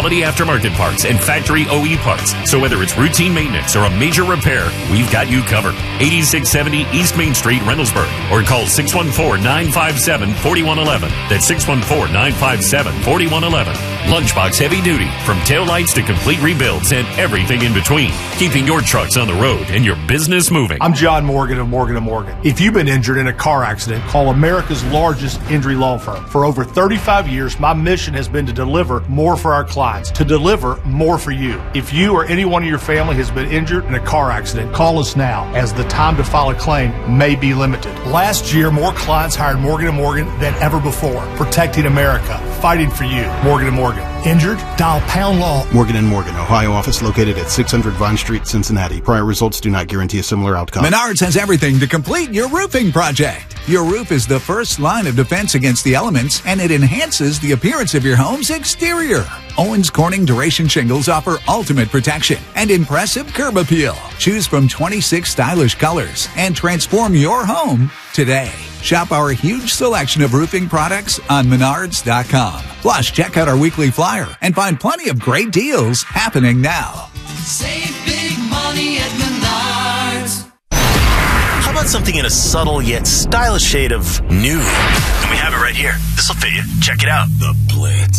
quality aftermarket parts and factory OE parts. So whether it's routine maintenance or a major repair, we've got you covered. 8670 East Main Street, Reynoldsburg. Or call 614-957-4111. That's 614-957-4111. Lunchbox Heavy Duty. From taillights to complete rebuilds and everything in between. Keeping your trucks on the road and your business moving. I'm John Morgan of Morgan & Morgan. If you've been injured in a car accident, call America's largest injury law firm. For over 35 years, my mission has been to deliver more for our clients, to deliver more for you. If you or anyone in your family has been injured in a car accident, call us now, as the time to file a claim may be limited. Last year, more clients hired Morgan & Morgan than ever before. Protecting America, fighting for you. Morgan & Morgan. Injured? Dial pound law. Morgan & Morgan, Ohio office located at 600 Vine Street, Cincinnati. Prior results do not guarantee a similar outcome. Menards has everything to complete your roofing project. Your roof is the first line of defense against the elements, and it enhances the appearance of your home's exterior. Owens Corning Duration Shingles offer ultimate protection and impressive curb appeal. Choose from 26 stylish colors and transform your home today. Shop our huge selection of roofing products on Menards.com. Plus, check out our weekly flyer and find plenty of great deals happening now. Save big money at Menards. How about something in a subtle yet stylish shade of nude? And we have it right here. This will fit you. Check it out. The Blitz.